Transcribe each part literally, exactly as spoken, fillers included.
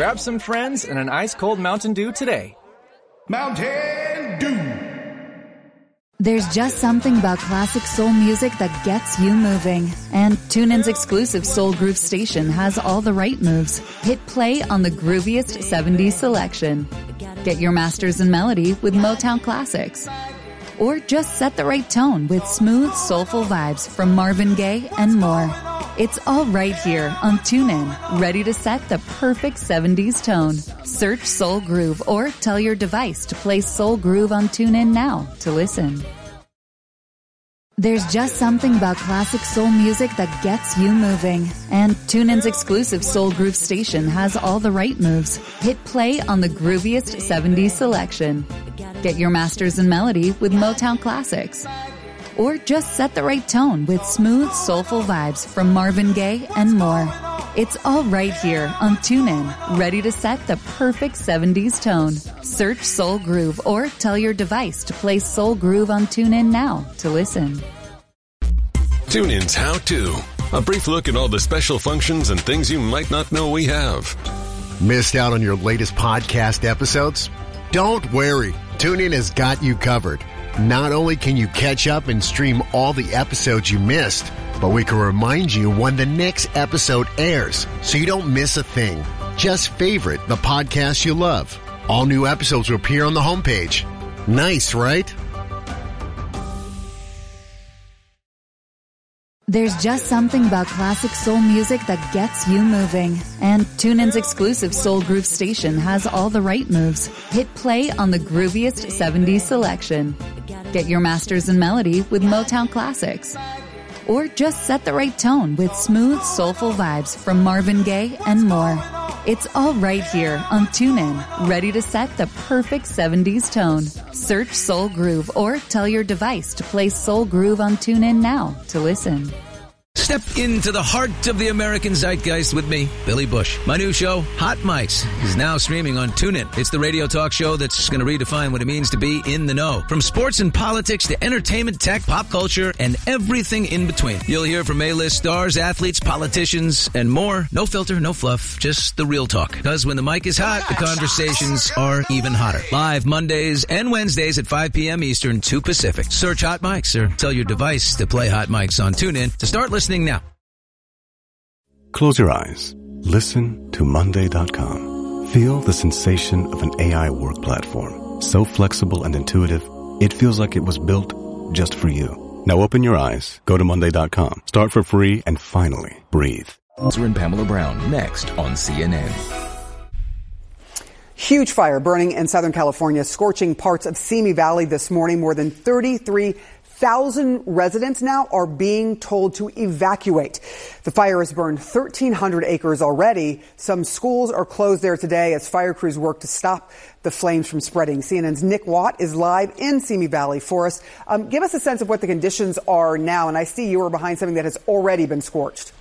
Grab some friends and an ice-cold Mountain Dew today. Mountain Dew. There's just something about classic soul music that gets you moving. And TuneIn's exclusive Soul Groove station has all the right moves. Hit play on the grooviest seventies selection. Get your masters in melody with Motown classics. Or just set the right tone with smooth, soulful vibes from Marvin Gaye and more. It's all right here on TuneIn, ready to set the perfect seventies tone. Search Soul Groove or tell your device to play Soul Groove on TuneIn now to listen. There's just something about classic soul music that gets you moving. And TuneIn's exclusive Soul Groove station has all the right moves. Hit play on the grooviest seventies selection. Get your masters in melody with Motown classics. Or just set the right tone with smooth, soulful vibes from Marvin Gaye and more. It's all right here on TuneIn, ready to set the perfect seventies tone. Search Soul Groove or tell your device to play Soul Groove on TuneIn now to listen. TuneIn's How To. A brief look at all the special functions and things you might not know we have. Missed out on your latest podcast episodes? Don't worry. TuneIn has got you covered. Not only can you catch up and stream all the episodes you missed, but we can remind you when the next episode airs so you don't miss a thing. Just favorite the podcast you love. All new episodes will appear on the homepage. Nice, right? There's just something about classic soul music that gets you moving. And TuneIn's exclusive Soul Groove station has all the right moves. Hit play on the grooviest seventies selection. Get your masters in melody with Motown classics. Or just set the right tone with smooth, soulful vibes from Marvin Gaye and more. It's all right here on TuneIn, ready to set the perfect seventies tone. Search Soul Groove or tell your device to play Soul Groove on TuneIn now to listen. Step into the heart of the American zeitgeist with me, Billy Bush. My new show, Hot Mics, is now streaming on TuneIn. It's the radio talk show that's going to redefine what it means to be in the know. From sports and politics to entertainment, tech, pop culture, and everything in between. You'll hear from A-list stars, athletes, politicians, and more. No filter, no fluff, just the real talk. Because when the mic is hot, the conversations are even hotter. Live Mondays and Wednesdays at five p.m. Eastern, two Pacific. Search Hot Mics or tell your device to play Hot Mics on TuneIn to start listening now. Close your eyes. Listen to Monday dot com. Feel the sensation of an A I work platform. So flexible and intuitive, it feels like it was built just for you. Now open your eyes, go to Monday dot com, start for free, and finally breathe. And Pamela Brown next on C N N. Huge fire burning in Southern California, scorching parts of Simi Valley this morning. More than thirty-three thousand residents now are being told to evacuate. The fire has burned thirteen hundred acres already. Some schools are closed there today as fire crews work to stop the flames from spreading. C N N's Nick Watt is live in Simi Valley for us. Um, give us a sense of what the conditions are now. And I see you are behind something that has already been scorched.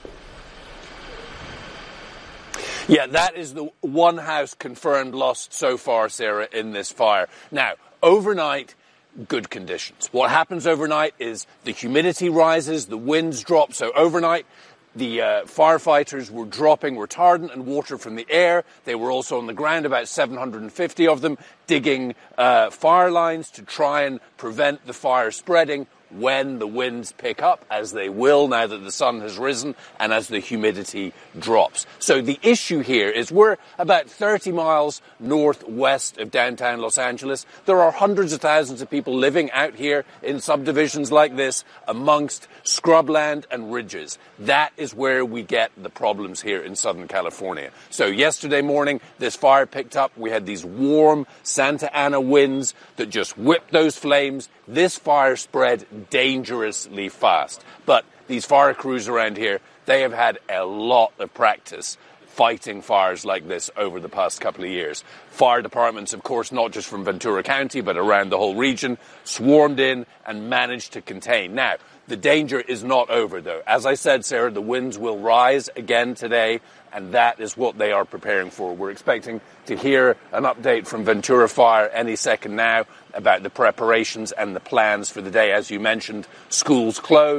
Yeah, that is the one house confirmed lost so far, Sarah, in this fire. Now, overnight, good conditions. What happens overnight is the humidity rises, the winds drop. So overnight, the uh, firefighters were dropping retardant and water from the air. They were also on the ground, about seven hundred fifty of them, digging uh, fire lines to try and prevent the fire spreading when the winds pick up, as they will now that the sun has risen and as the humidity drops. So the issue here is we're about thirty miles northwest of downtown Los Angeles. There are hundreds of thousands of people living out here in subdivisions like this amongst scrubland and ridges. That is where we get the problems here in Southern California. So yesterday morning, this fire picked up. We had these warm Santa Ana winds that just whipped those flames. This fire spread dangerously fast. But these fire crews around here, they have had a lot of practice fighting fires like this over the past couple of years. Fire departments, of course, not just from Ventura County, but around the whole region, swarmed in and managed to contain. Now, the danger is not over, though. As I said, Sarah, the winds will rise again today, and that is what they are preparing for. We're expecting to hear an update from Ventura Fire any second now about the preparations and the plans for the day. As you mentioned, schools closed,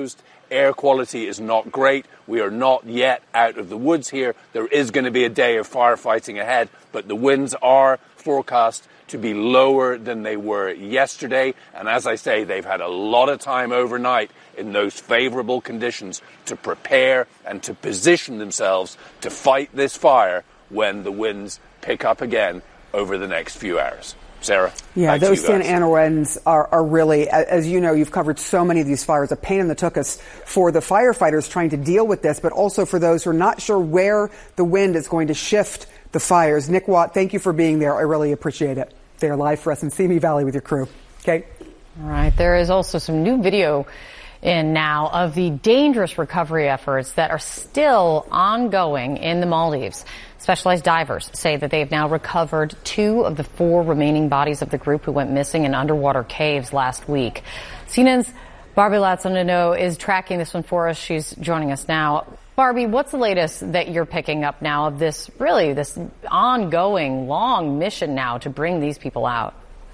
Air quality is not great. We are not yet out of the woods here. There is going to be a day of firefighting ahead, but the winds are forecast to be lower than they were yesterday. And as I say, they've had a lot of time overnight in those favorable conditions to prepare and to position themselves to fight this fire when the winds pick up again over the next few hours. Sarah? Yeah, those Santa Ana winds are, are really, as you know, you've covered so many of these fires, a pain in the tuchus for the firefighters trying to deal with this, but also for those who are not sure where the wind is going to shift the fires. Nick Watt, thank you for being there. I really appreciate it. They're live for us in Simi Valley with your crew. Okay? All right. There is also some new video in now of the dangerous recovery efforts that are still ongoing in the Maldives. Specialized divers say that they have now recovered two of the four remaining bodies of the group who went missing in underwater caves last week. C N N's Barbie Latsonino is tracking this one for us. She's joining us now. Barbie, what's the latest that you're picking up now of this, really, this ongoing, long mission now to bring these people out?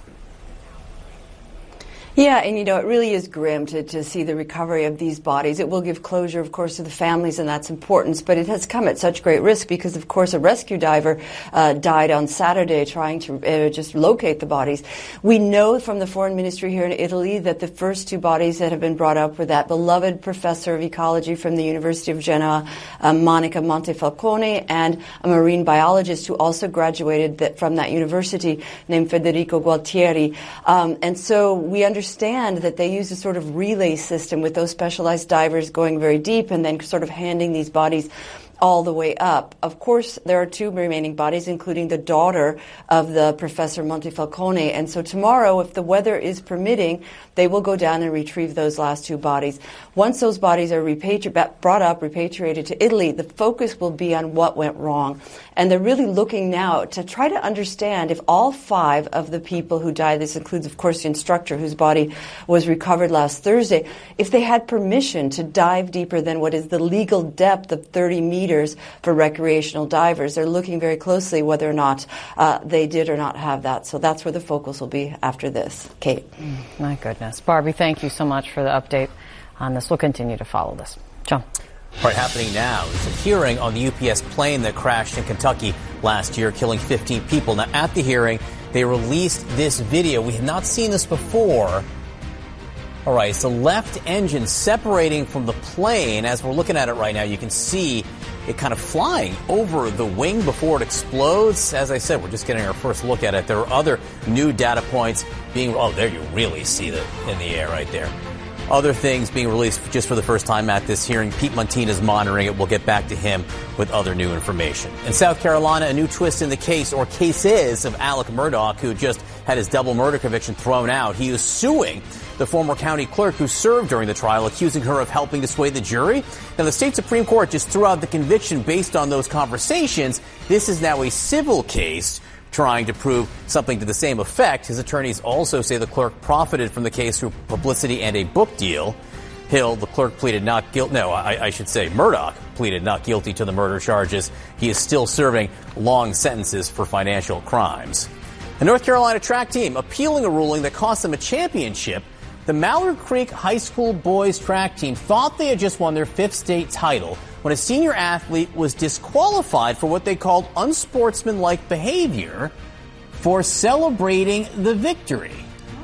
Yeah, and you know, it really is grim to, to see the recovery of these bodies. It will give closure, of course, to the families, and that's important, but it has come at such great risk because, of course, a rescue diver uh, died on Saturday trying to uh, just locate the bodies. We know from the foreign ministry here in Italy that the first two bodies that have been brought up were that beloved professor of ecology from the University of Genoa, uh, Monica Montefalcone, and a marine biologist who also graduated that, from that university named Federico Gualtieri. Um, and so we understand understand that they use a sort of relay system with those specialized divers going very deep and then sort of handing these bodies all the way up. Of course, there are two remaining bodies, including the daughter of the Professor Montefalcone. And so tomorrow, if the weather is permitting, they will go down and retrieve those last two bodies. Once those bodies are repatri- brought up, repatriated to Italy, the focus will be on what went wrong. And they're really looking now to try to understand if all five of the people who died, this includes, of course, the instructor whose body was recovered last Thursday, if they had permission to dive deeper than what is the legal depth of thirty meters for recreational divers. They're looking very closely whether or not uh, they did or not have that. So that's where the focus will be after this. Kate. Mm, my goodness. Barbie, thank you so much for the update on this. We'll continue to follow this. John. All right, happening now is a hearing on the U P S plane that crashed in Kentucky last year, killing fifteen people. Now, at the hearing, they released this video. We have not seen this before. All right, it's the left engine separating from the plane. As we're looking at it right now, you can see it kind of flying over the wing before it explodes. As I said, we're just getting our first look at it. There are other new data points being, oh, there you really see it in the air right there. Other things being released just for the first time at this hearing. Pete Muntean is monitoring it. We'll get back to him with other new information. In South Carolina, a new twist in the case, or cases, of Alec Murdaugh, who just had his double murder conviction thrown out. He is suing the former county clerk who served during the trial, accusing her of helping to sway the jury. Now, the state Supreme Court just threw out the conviction based on those conversations. This is now a civil case trying to prove something to the same effect. His attorneys also say the clerk profited from the case through publicity and a book deal. Hill, the clerk, pleaded not guilty. No, I, I should say Murdaugh pleaded not guilty to the murder charges. He is still serving long sentences for financial crimes. The North Carolina track team appealing a ruling that cost them a championship. The Mallard Creek High School boys track team thought they had just won their fifth state title when a senior athlete was disqualified for what they called unsportsmanlike behavior for celebrating the victory.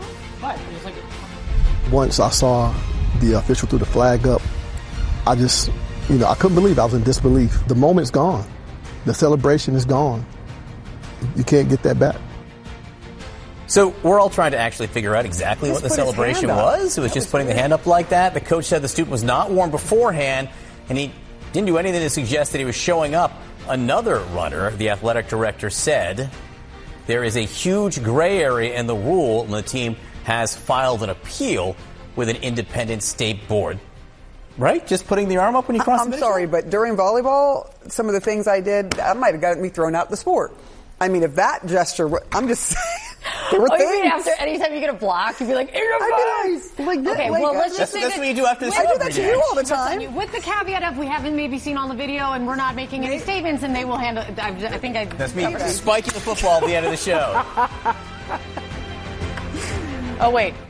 Once I saw the official threw the flag up, I just, you know, I couldn't believe it. I was in disbelief. The moment's gone. The celebration is gone. You can't get that back. So we're all trying to actually figure out exactly Just what the celebration was. It was just putting the hand up like that. The coach said the student was not warned beforehand, and he didn't do anything to suggest that he was showing up. Another runner, the athletic director, said there is a huge gray area in the rule, and the team has filed an appeal with an independent state board. Right? Just putting the arm up when you cross I'm the finish sorry, but during volleyball, some of the things I did, that might have gotten me thrown out of the sport. I mean, if that gesture, I'm just saying. There were oh, things. you mean after anytime you get a block, you'd be like, I mean, like, okay, like, well, let's that's, just say that's that what you do after the I do that to you all the time. With the caveat of we haven't maybe seen all the video and we're not making any statements, and they will handle it. I, I think I. That's me spiking the football at the end of the show. Oh, wait.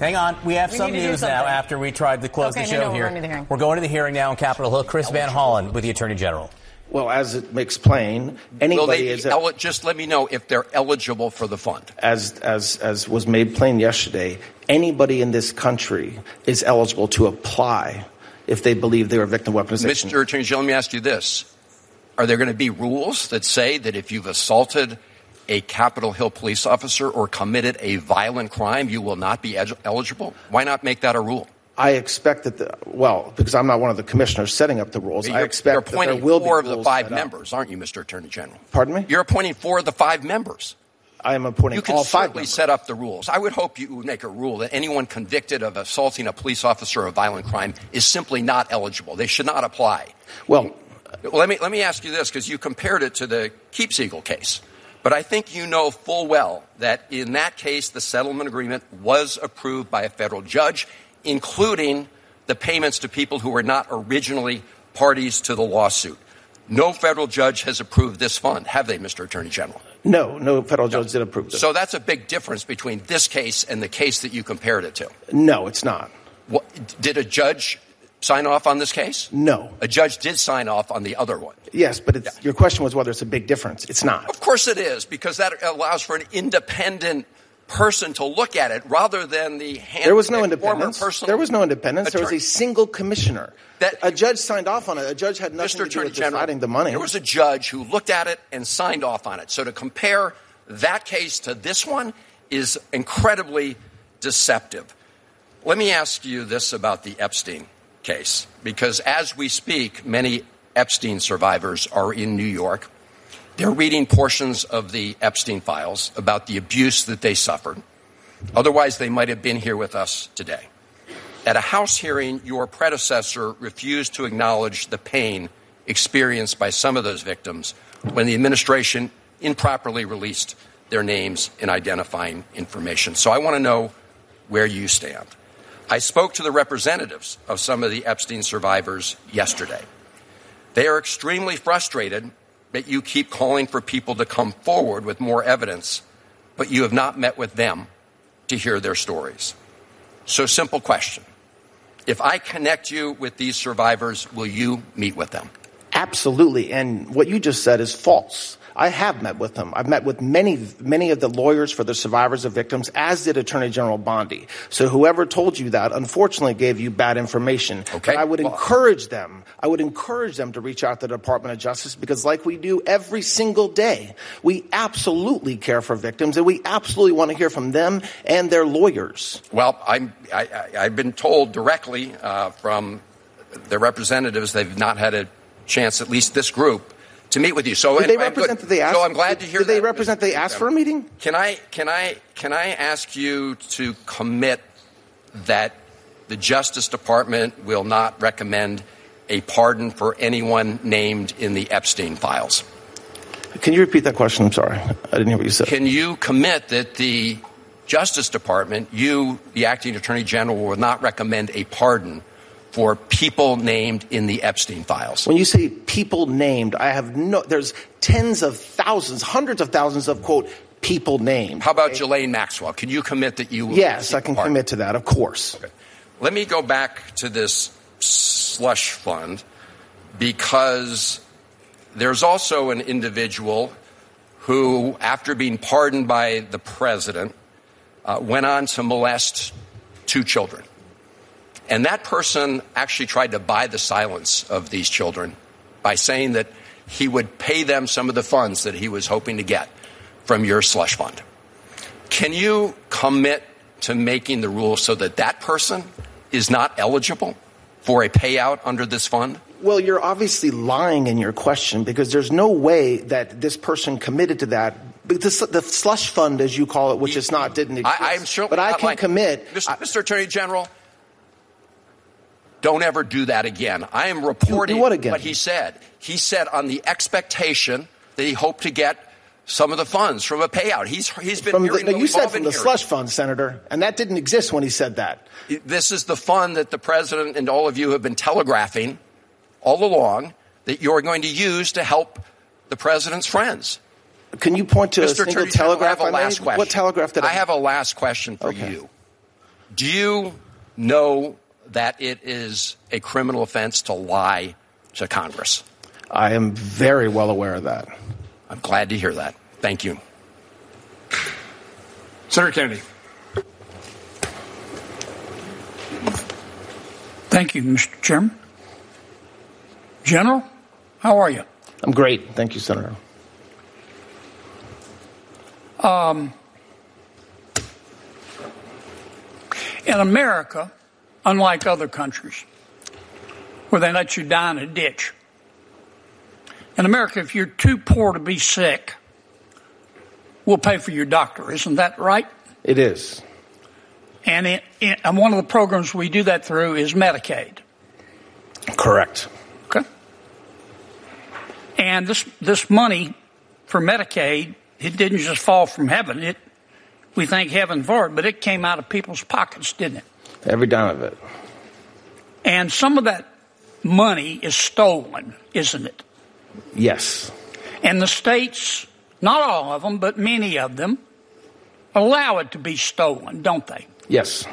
Hang on. We have we some news now after we tried to close okay, the show no, no, here. We're going, to the we're going to the hearing now on Capitol Hill. Chris Van Hollen with the Attorney General. Well, as it makes plain, anybody is el- just let me know if they're eligible for the fund. As as as was made plain yesterday, anybody in this country is eligible to apply if they believe they are a victim of weaponization. Mister Attorney General, let me ask you this. Are there going to be rules that say that if you've assaulted a Capitol Hill police officer or committed a violent crime, you will not be ed- eligible? Why not make that a rule? I expect that, the, well, because I'm not one of the commissioners setting up the rules, you're, I expect you're that there appointing will four be of the rules five set up. members, aren't you, Mister Attorney General? Pardon me? You're appointing four of the five members. I am appointing you can all five certainly members. set up the rules. I would hope you would make a rule that anyone convicted of assaulting a police officer or a violent crime is simply not eligible. They should not apply. Well, well let me let me ask you this, because you compared it to the Keepsiegel case. But I think you know full well that in that case, the settlement agreement was approved by a federal judge, including the payments to people who were not originally parties to the lawsuit. No federal judge has approved this fund, have they, Mister Attorney General? No, no federal judge no. did approve this. So that's a big difference between this case and the case that you compared it to. No, it's not. What, did a judge sign off on this case? No. A judge did sign off on the other one. Yes, but it's, yeah. your question was whether it's a big difference. It's not. Of course it is, because that allows for an independent person to look at it rather than the hand there was no independence. There was no independence. Attorney. There was a single commissioner. That, a judge signed off on it. A judge had nothing Mister to do Attorney with General, deciding the money. There was a judge who looked at it and signed off on it. So to compare that case to this one is incredibly deceptive. Let me ask you this about the Epstein case, because as we speak, many Epstein survivors are in New York. They're reading portions of the Epstein files about the abuse that they suffered. Otherwise, they might have been here with us today. At a House hearing, your predecessor refused to acknowledge the pain experienced by some of those victims when the administration improperly released their names and identifying information. So I want to know where you stand. I spoke to the representatives of some of the Epstein survivors yesterday. They are extremely frustrated that you keep calling for people to come forward with more evidence, but you have not met with them to hear their stories. So, simple question. If I connect you with these survivors, will you meet with them? Absolutely. And what you just said is false. I have met with them. I've met with many, many of the lawyers for the survivors of victims, as did Attorney General Bondi. So whoever told you that, unfortunately, gave you bad information. Okay. But I would well, encourage them. I would encourage them to reach out to the Department of Justice, because like we do every single day, we absolutely care for victims, and we absolutely want to hear from them and their lawyers. Well, I'm, I, I, I've been told directly uh, from the representatives they've not had a chance, at least this group, to meet with you. So did they represent that they asked? So I'm glad to hear did that. Did they represent they asked for a meeting? Can I can I can I ask you to commit that the Justice Department will not recommend a pardon for anyone named in the Epstein files? Can you repeat that question? I'm sorry. I didn't hear what you said. Can you commit that the Justice Department, you, the Acting Attorney General, will not recommend a pardon for people named in the Epstein files? When you say people named, I have no, there's tens of thousands, hundreds of thousands of, quote, people named. How about okay. Ghislaine Maxwell? Can you commit that you will? Yes, I can pardon? commit to that, of course. Okay. Let me go back to this slush fund, because there's also an individual who, after being pardoned by the president, uh, went on to molest two children. And that person actually tried to buy the silence of these children by saying that he would pay them some of the funds that he was hoping to get from your slush fund. Can you commit to making the rules so that that person is not eligible for a payout under this fund? Well, you're obviously lying in your question, because there's no way that this person committed to that. Because the slush fund, as you call it, which is not, didn't exist. I, I'm sure, but I can like, commit. Mister I, Mister Attorney General, don't ever do that again. I am reporting do what, again? what he said. He said on the expectation that he hoped to get some of the funds from a payout. He's he's been from hearing the, no, you said from the hearing. slush fund, Senator, and that didn't exist when he said that. This is the fund that the president and all of you have been telegraphing all along that you're going to use to help the president's friends. Can you point to Mister a single Attorney General, telegraph I have a I last made? question. What telegraph did I? I have a last question for okay. you. Do you know that it is a criminal offense to lie to Congress? I am very well aware of that. I'm glad to hear that. Thank you. Senator Kennedy. Thank you, Mister Chairman. General, how are you? I'm great. Thank you, Senator. Um, in America, unlike other countries, where they let you die in a ditch, in America, if you're too poor to be sick, we'll pay for your doctor. Isn't that right? It is. And, it, it, and one of the programs we do that through is Medicaid. Correct. Okay. And this this money for Medicaid, it didn't just fall from heaven. It we thank heaven for it, but it came out of people's pockets, didn't it? Every dime of it. And some of that money is stolen, isn't it? Yes. And the states, not all of them, but many of them, allow it to be stolen, don't they? Yes.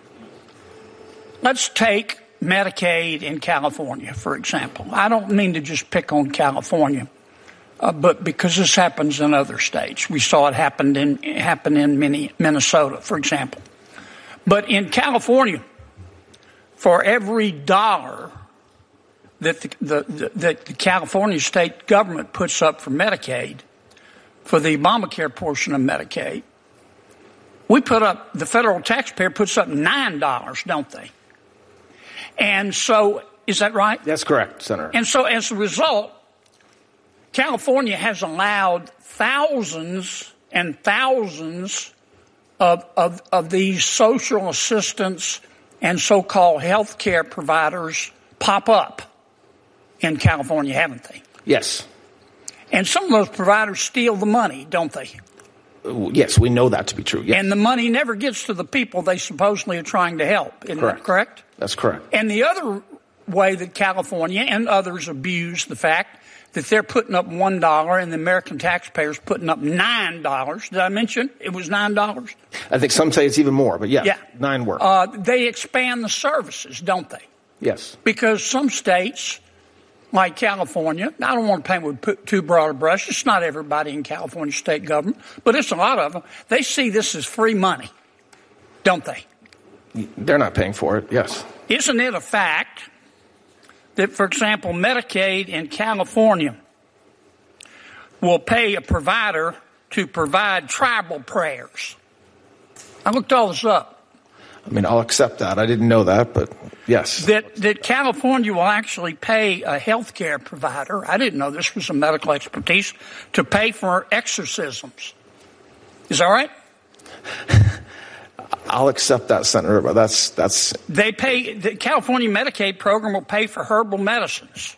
Let's take Medicaid in California, for example. I don't mean to just pick on California, uh, but because this happens in other states. We saw it happen in, happen in Minnesota, for example. But in California, for every dollar that the, the, the, that the California state government puts up for Medicaid, for the Obamacare portion of Medicaid, we put up, the federal taxpayer puts up nine dollars, don't they? And so, is that right? That's correct, Senator. And so, as a result, California has allowed thousands and thousands of, of, of these social assistance and so-called health care providers pop up in California, haven't they? Yes. And some of those providers steal the money, don't they? Yes, we know that to be true. Yes. And the money never gets to the people they supposedly are trying to help. Isn't correct. that correct? That's correct. And the other way that California and others abuse the fact that they're putting up one dollar and the American taxpayers putting up nine dollars. Did I mention it was nine dollars? I think some say it's even more, but yeah, yeah. nine work. Uh, they expand the services, don't they? Yes. Because some states, like California, I don't want to paint with too broad a brush. It's not everybody in California state government, but it's a lot of them. They see this as free money, don't they? They're not paying for it, yes. Isn't it a fact that, for example, Medicaid in California will pay a provider to provide tribal prayers? I looked all this up. I mean, I'll accept that. I didn't know that, but yes. That that California will actually pay a health care provider, I didn't know this was a medical expertise, to pay for exorcisms. Is that right? I'll accept that, Senator, but that's... that's. They pay, the California Medicaid program will pay for herbal medicines,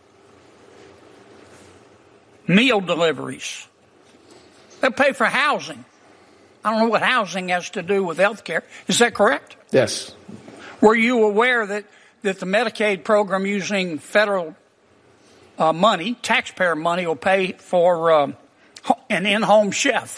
meal deliveries. They'll pay for housing. I don't know what housing has to do with health care. Is that correct? Yes. Were you aware that, that the Medicaid program using federal uh, money, taxpayer money, will pay for uh, an in-home chef?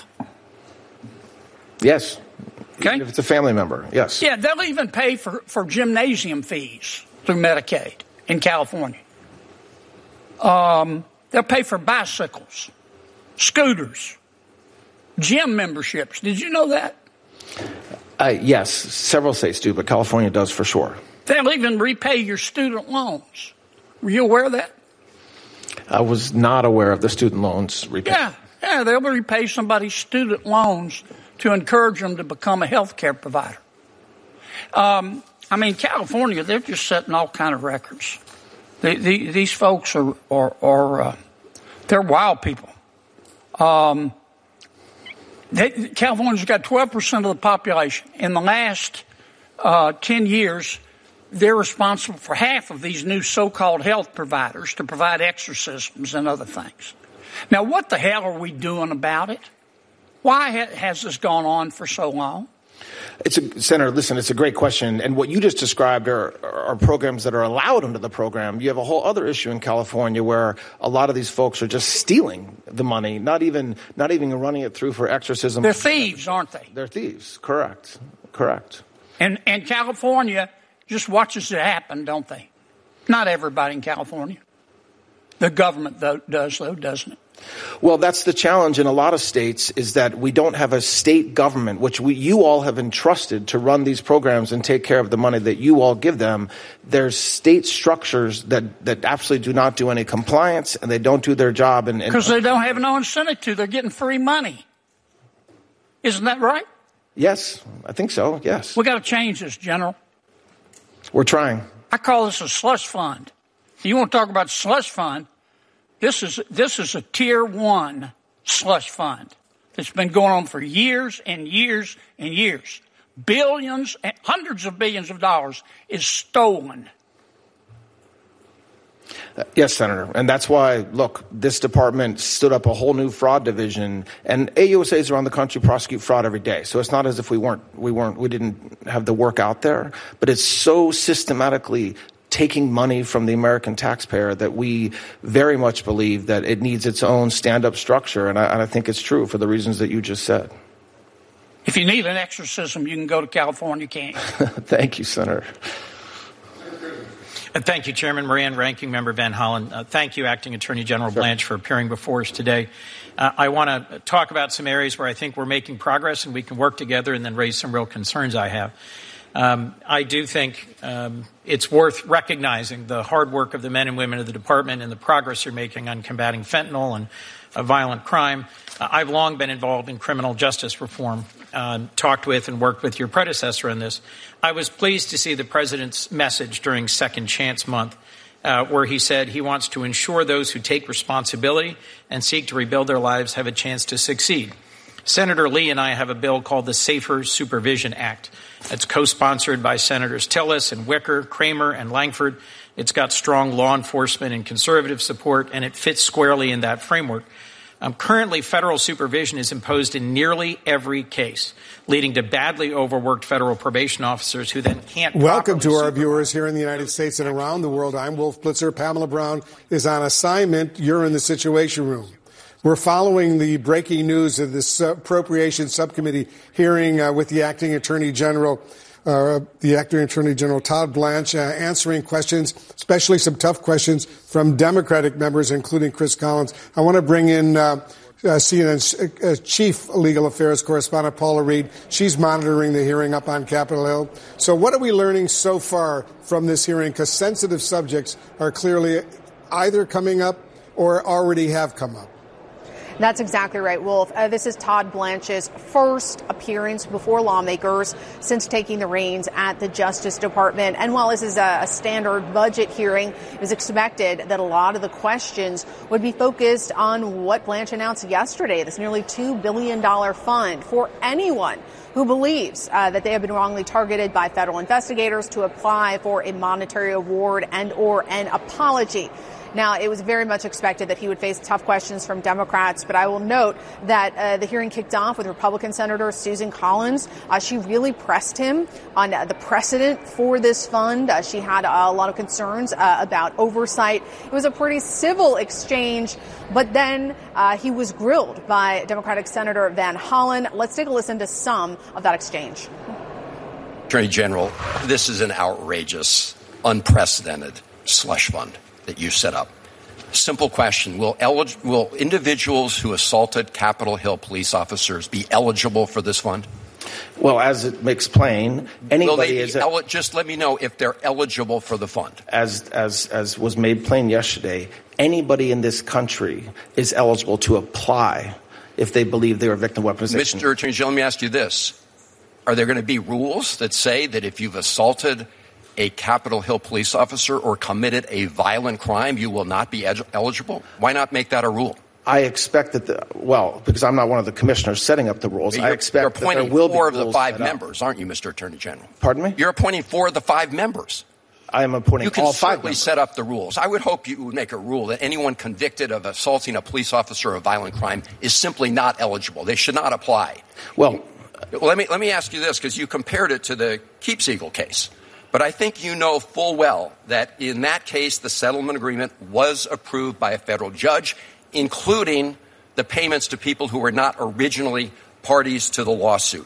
Yes. Okay. Even if it's a family member, yes. Yeah, they'll even pay for, for gymnasium fees through Medicaid in California. Um, they'll pay for bicycles, scooters, gym memberships. Did you know that? Uh, yes, several states do, but California does for sure. They'll even repay your student loans. Were you aware of that? I was not aware of the student loans repayment. Yeah, yeah, they'll repay somebody's student loans to encourage them to become a health care provider. Um, I mean, California, they're just setting all kind of records. They, they, these folks are, are, are uh, they're wild people. Um, they, California's got twelve percent of the population. In the last uh, ten years, they're responsible for half of these new so-called health providers to provide exorcisms and other things. Now, what the hell are we doing about it? Why has this gone on for so long? It's a, Senator, listen, it's a great question. And what you just described are, are programs that are allowed under the program. You have a whole other issue in California where a lot of these folks are just stealing the money, not even not even running it through for exorcism. They're thieves, aren't they? They're thieves. Correct. Correct. And, and California just watches it happen, don't they? Not everybody in California. The government, though, does, though, doesn't it? Well, that's the challenge in a lot of states, is that we don't have a state government, which we, you all have entrusted to run these programs and take care of the money that you all give them. There's state structures that, that absolutely do not do any compliance, and they don't do their job. Because they don't have no incentive to. They're getting free money. Isn't that right? Yes, I think so, yes. We got to change this, General. We're trying. I call this a slush fund. If you want to talk about slush fund, This is this is a tier one slush fund that's been going on for years and years and years. Billions, and hundreds of billions of dollars is stolen. Yes, Senator. And that's why, look, this department stood up a whole new fraud division, and A U S As around the country prosecute fraud every day. So it's not as if we weren't, we weren't, we didn't have the work out there, but it's so systematically taking money from the American taxpayer that we very much believe that it needs its own stand-up structure. And I, and I think it's true for the reasons that you just said. If you need an exorcism, you can go to California, can't you? Thank you, Senator. Uh, thank you, Chairman Moran, Ranking Member Van Hollen. Uh, thank you, Acting Attorney General Sure. Blanche, for appearing before us today. Uh, I want to talk about some areas where I think we're making progress and we can work together, and then raise some real concerns I have. Um, I do think um, it's worth recognizing the hard work of the men and women of the department and the progress you're making on combating fentanyl and uh, violent crime. Uh, I've long been involved in criminal justice reform, uh, talked with and worked with your predecessor on this. I was pleased to see the President's message during Second Chance Month, uh, where he said he wants to ensure those who take responsibility and seek to rebuild their lives have a chance to succeed. Senator Lee and I have a bill called the Safer Supervision Act. It's co-sponsored by Senators Tillis and Wicker, Kramer, and Langford. It's got strong law enforcement and conservative support, and it fits squarely in that framework. Um, currently, federal supervision is imposed in nearly every case, leading to badly overworked federal probation officers who then can't. Welcome to our viewers here in the United States and around the world. I'm Wolf Blitzer. Pamela Brown is on assignment. You're in the Situation Room. We're following the breaking news of this Appropriations Subcommittee hearing uh, with the Acting Attorney General, uh, the Acting Attorney General Todd Blanche, uh, answering questions, especially some tough questions from Democratic members, including Chris Collins. I want to bring in uh, uh, C N N's uh, Chief Legal Affairs Correspondent Paula Reed. She's monitoring the hearing up on Capitol Hill. So what are we learning so far from this hearing? Because sensitive subjects are clearly either coming up or already have come up. That's exactly right, Wolf. Uh, this is Todd Blanche's first appearance before lawmakers since taking the reins at the Justice Department. And while this is a, a standard budget hearing, it was expected that a lot of the questions would be focused on what Blanche announced yesterday, this nearly two billion dollars fund for anyone who believes uh, that they have been wrongly targeted by federal investigators to apply for a monetary award and or an apology. Now, it was very much expected that he would face tough questions from Democrats, but I will note that uh, the hearing kicked off with Republican Senator Susan Collins. Uh, she really pressed him on uh, the precedent for this fund. Uh, she had uh, a lot of concerns uh, about oversight. It was a pretty civil exchange, but then uh, he was grilled by Democratic Senator Van Hollen. Let's take a listen to some of that exchange. Attorney General, this is an outrageous, unprecedented slush fund that you set up. Simple question. Will, elig- will individuals who assaulted Capitol Hill police officers be eligible for this fund? Well, as it makes plain, anybody will they is... Be el- just let me know if they're eligible for the fund. As, as, as was made plain yesterday, anybody in this country is eligible to apply if they believe they were victim of weaponization. Mister Attorney General, let me ask you this. Are there going to be rules that say that if you've assaulted a Capitol Hill police officer or committed a violent crime, you will not be ed- eligible? Why not make that a rule? I expect that, the, well, because I'm not one of the commissioners setting up the rules, you're, I expect you're that there appointing will be four of the rules five set up. members, aren't you, Mister Attorney General? Pardon me? You're appointing four of the five members. I am appointing you can all five certainly members. set up the rules. I would hope you would make a rule that anyone convicted of assaulting a police officer or a violent crime is simply not eligible. They should not apply. Well, let me let me ask you this, because you compared it to the Keepsiegel case. But I think you know full well that in that case, the settlement agreement was approved by a federal judge, including the payments to people who were not originally parties to the lawsuit.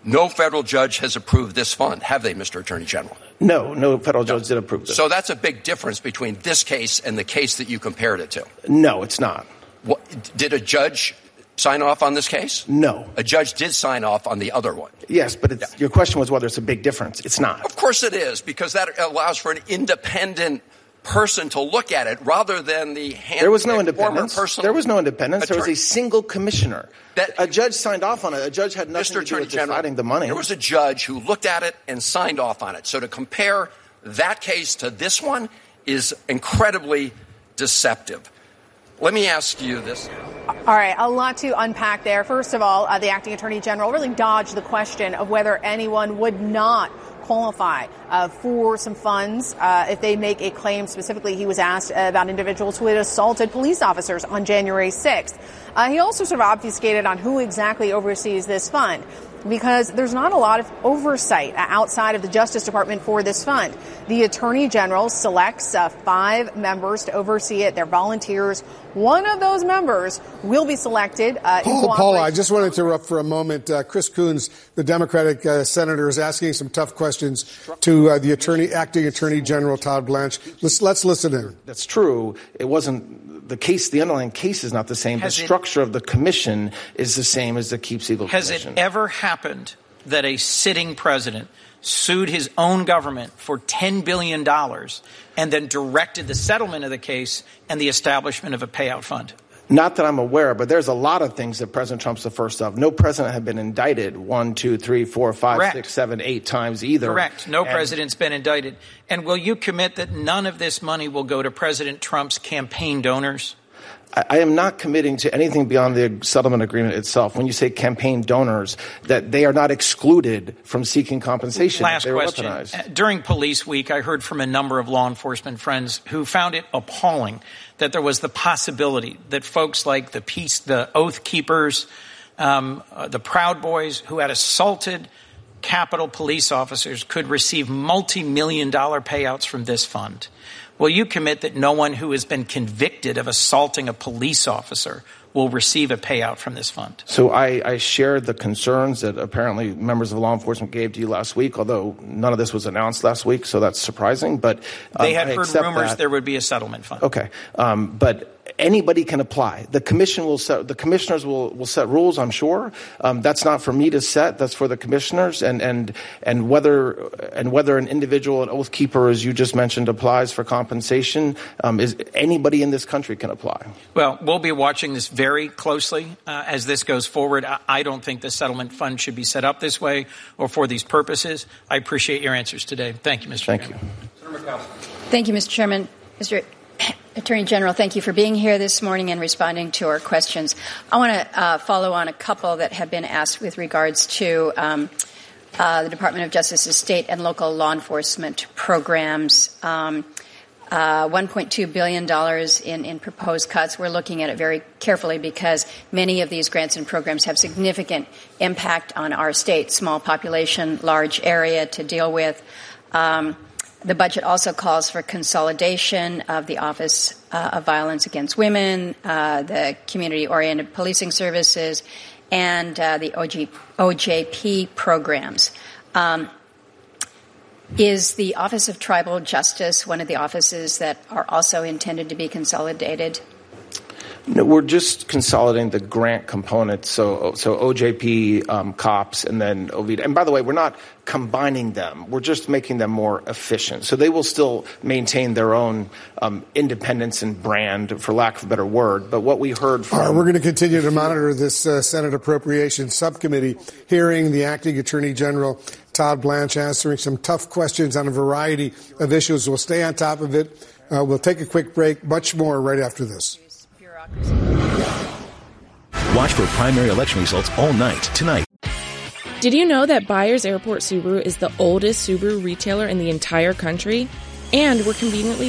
No federal judge has approved this fund, have they, Mister Attorney General? No, no federal judge did approve this. So that's a big difference between this case and the case that you compared it to. No, it's not. What, did a judge sign off on this case? No. A judge did sign off on the other one. Yes, but it's, yeah. your question was whether it's a big difference. It's not. Of course it is, because that allows for an independent person to look at it rather than the hand there was no independence. Person there was no independence. Attorney. There was a single commissioner. That, a judge signed off on it. A judge had nothing Mister to do Attorney with General, deciding the money. There was a judge who looked at it and signed off on it. So to compare that case to this one is incredibly deceptive. Let me ask you this. All right, a lot to unpack there. First of all, uh, the acting attorney general really dodged the question of whether anyone would not qualify uh, for some funds uh, if they make a claim. Specifically, he was asked about individuals who had assaulted police officers on January sixth. Uh, he also sort of obfuscated on who exactly oversees this fund, because there's not a lot of oversight outside of the Justice Department for this fund. The Attorney General selects uh, five members to oversee it. They're volunteers. One of those members will be selected. Uh, Paul, Paula, I just want to interrupt for a moment. Uh, Chris Coons, the Democratic uh, senator, is asking some tough questions to uh, the attorney, acting Attorney General Todd Blanche. Let's, let's listen in. That's true. It wasn't the case. The underlying case is not the same. Has the it, structure of the commission is the same as the Keep Siegel has Commission. Has it ever happened that a sitting president sued his own government for ten billion dollars and then directed the settlement of the case and the establishment of a payout fund? Not that I'm aware, but there's a lot of things that President Trump's the first of. No president had been indicted one, two, three, four, five, Correct. six, seven, eight times either. Correct. No and president's been indicted. And will you commit that none of this money will go to President Trump's campaign donors? I am not committing to anything beyond the settlement agreement itself. When you say campaign donors, that they are not excluded from seeking compensation. Last they question. Weaponized. During Police Week, I heard from a number of law enforcement friends who found it appalling that there was the possibility that folks like the peace, the Oath Keepers, um, uh, the Proud Boys who had assaulted Capitol police officers could receive multi-million dollar payouts from this fund. Will you commit that no one who has been convicted of assaulting a police officer will receive a payout from this fund? So I, I shared the concerns that apparently members of law enforcement gave to you last week, although none of this was announced last week, so that's surprising. But um, they had I heard rumors that. there would be a settlement fund. Okay, um, but anybody can apply. The commission will set, the commissioners will, will set rules, I'm sure. Um, that's not for me to set. That's for the commissioners. And, and, and whether, and whether an individual, an oath keeper, as you just mentioned, applies for compensation, um, is anybody in this country can apply. Well, we'll be watching this very closely uh, as this goes forward. I, I don't think the settlement fund should be set up this way or for these purposes. I appreciate your answers today. Thank you, Mister Thank Chairman. you. Thank you, Mister Chairman. Mister Attorney General, thank you for being here this morning and responding to our questions. I want to uh, follow on a couple that have been asked with regards to um, uh, the Department of Justice's state and local law enforcement programs. Um, uh, one point two billion dollars in, in proposed cuts. We're looking at it very carefully because many of these grants and programs have significant impact on our state, small population, large area to deal with. Um, The budget also calls for consolidation of the Office uh, of Violence Against Women, uh, the Community-Oriented Policing Services, and uh, the O G, O J P programs. Um, is the Office of Tribal Justice one of the offices that are also intended to be consolidated? No, we're just consolidating the grant component, so so O J P, um, COPS, and then O V I D. And by the way, we're not combining them. We're just making them more efficient. So they will still maintain their own um, independence and brand, for lack of a better word. But what we heard from... All right, we're going to continue to monitor this uh, Senate Appropriations Subcommittee hearing. The Acting Attorney General, Todd Blanche, answering some tough questions on a variety of issues. We'll stay on top of it. Uh, we'll take a quick break. Much more right after this. Watch for primary election results all night tonight. Did you know that Byers Airport Subaru is the oldest Subaru retailer in the entire country? And we're conveniently